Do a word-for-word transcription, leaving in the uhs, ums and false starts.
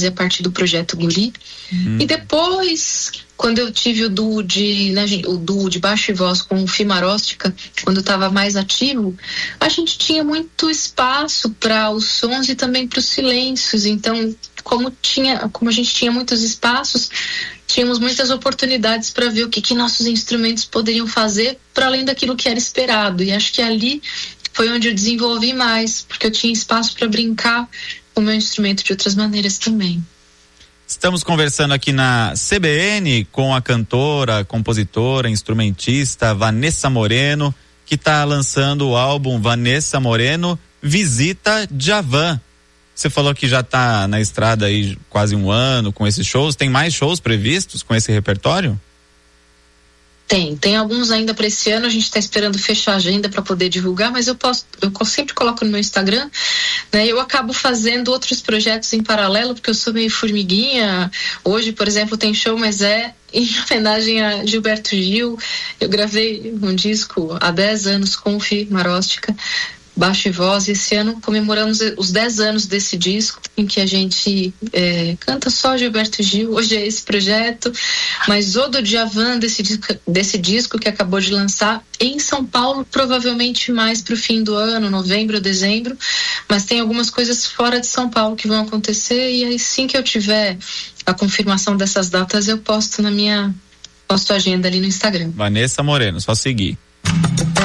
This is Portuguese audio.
fazia parte do projeto Guri. Hum. E depois, quando eu tive o duo de, né, o duo de baixo e voz com o Fimaróstica, quando eu estava mais ativo, a gente tinha muito espaço para os sons e também para os silêncios. Então, como, tinha, como a gente tinha muitos espaços, tínhamos muitas oportunidades para ver o que, que nossos instrumentos poderiam fazer para além daquilo que era esperado. E acho que ali foi onde eu desenvolvi mais, porque eu tinha espaço para brincar com o meu instrumento de outras maneiras também. Estamos conversando aqui na C B N com a cantora, compositora, instrumentista Vanessa Moreno, que está lançando o álbum Vanessa Moreno Visita Djavan. Você falou que já está na estrada aí quase um ano com esses shows. Tem mais shows previstos com esse repertório? Tem, tem alguns ainda para esse ano. A gente está esperando fechar a agenda para poder divulgar, mas eu posso, eu sempre coloco no meu Instagram, né? Eu acabo fazendo outros projetos em paralelo, porque eu sou meio formiguinha. Hoje, por exemplo, tem show, mas é em homenagem a Gilberto Gil. Eu gravei um disco há dez anos com o Fimaróstica, baixo e voz, e esse ano comemoramos os dez anos desse disco, em que a gente é, canta só Gilberto Gil. Hoje é esse projeto, mas o do Djavan desse disco, desse disco que acabou de lançar em São Paulo, provavelmente mais para o fim do ano, novembro ou dezembro, mas tem algumas coisas fora de São Paulo que vão acontecer, e aí assim que eu tiver a confirmação dessas datas, eu posto na minha posto agenda ali no Instagram. Vanessa Moreno, só seguir.